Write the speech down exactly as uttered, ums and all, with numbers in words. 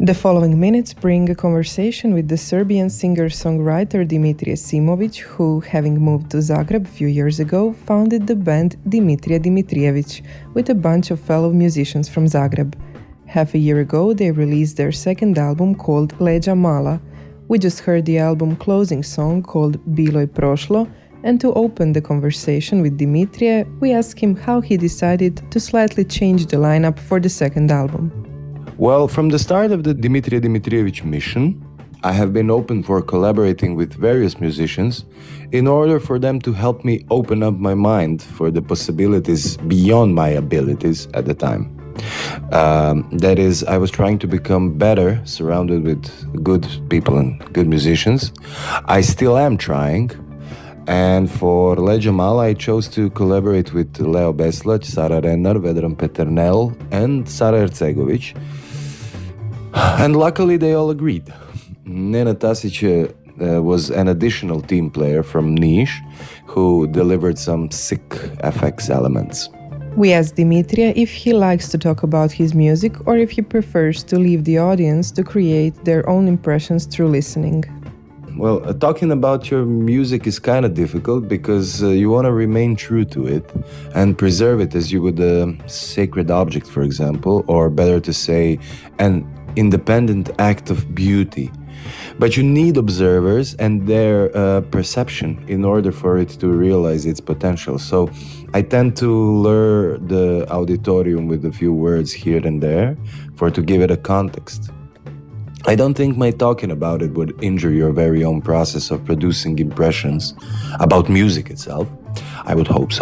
The following minutes bring a conversation with the Serbian singer-songwriter Dimitrije Simovic, who, having moved to Zagreb a few years ago, founded the band Dimitrije Dimitrijević with a bunch of fellow musicians from Zagreb. Half a year ago, they released their second album called Leđa Mala. We just heard the album closing song called Bilo je prošlo, and to open the conversation with Dimitrije, we asked him how he decided to slightly change the lineup for the second album. Well, from the start of the Dimitrije Dimitrijević mission, I have been open for collaborating with various musicians in order for them to help me open up my mind for the possibilities beyond my abilities at the time. Um, that is, I was trying to become better, surrounded with good people and good musicians. I still am trying. And for Leđa Mala, I chose to collaborate with Leo Beslać, Sara Rennar, Vedran Peternel, and Sara Ercegović. And luckily, they all agreed. Nena Tasić uh, was an additional team player from Niš who delivered some sick F X elements. We asked Dimitrije if he likes to talk about his music or if he prefers to leave the audience to create their own impressions through listening. Well, uh, talking about your music is kind of difficult because uh, you want to remain true to it and preserve it as you would a sacred object, for example, or better to say, an independent act of beauty. But you need observers and their uh, perception in order for it to realize its potential. So I tend to lure the auditorium with a few words here and there for to give it a context. I don't think my talking about it would injure your very own process of producing impressions about music itself. I would hope so.